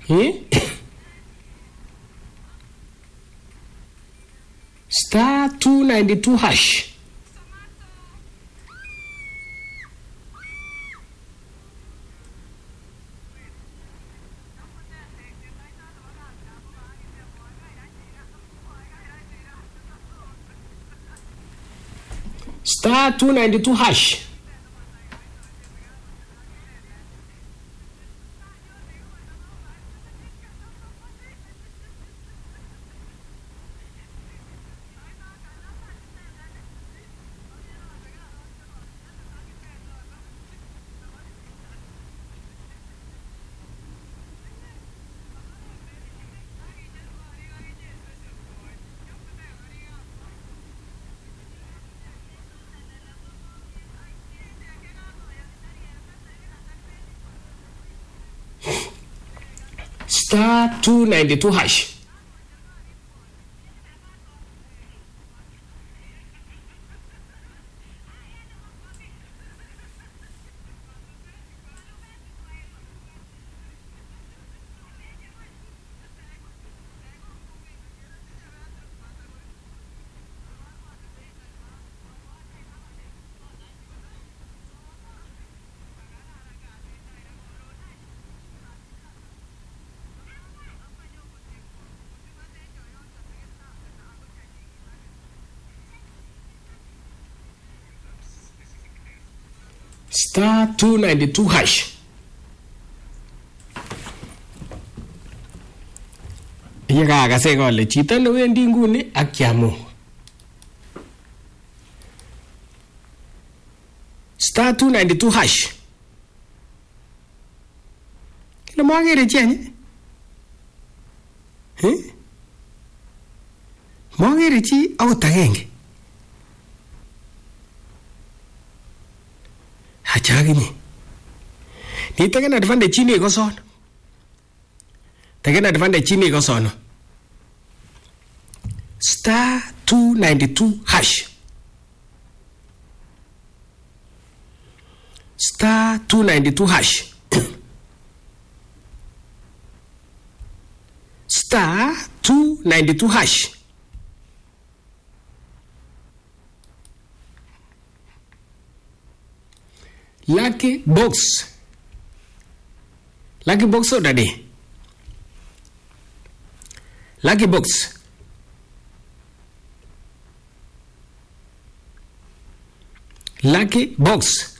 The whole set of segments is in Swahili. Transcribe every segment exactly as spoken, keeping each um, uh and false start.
Eh? Star two ninety-two hash. Star two ninety-two hash. Star two ninety-two hash. Star two ninety-two hash. Yekakase kole chito newendi nguni ak kiamu. Star two ninety-two hash. Kile magere chi eh? Magere chi akot agenge. Hachagini. Ni taken advantage chini ko son. Taken advantage chini ko son. Star two ninety-two hash. Star two ninety-two hash. Star two ninety-two hash. Lucky box. Lucky box or daddy? Lucky box. Lucky box.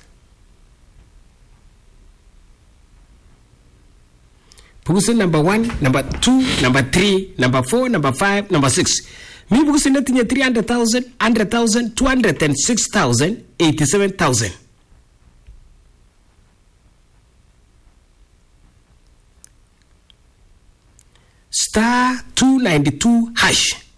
Pugusin number one, number two, number three, number four, number five, number six. Me pugusin natin three hundred thousand, one hundred thousand, two hundred six thousand, eighty-seven thousand. Star two ninety-two hash.